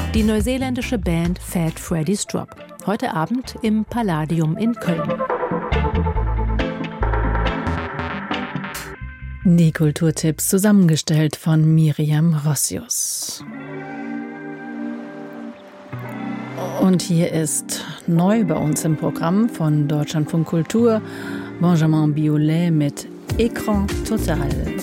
Die neuseeländische Band Fat Freddy's Drop. Heute Abend im Palladium in Köln. Die Kulturtipps zusammengestellt von Miriam Rossius. Und hier ist neu bei uns im Programm von Deutschlandfunk Kultur Benjamin Biolay mit Écran Total.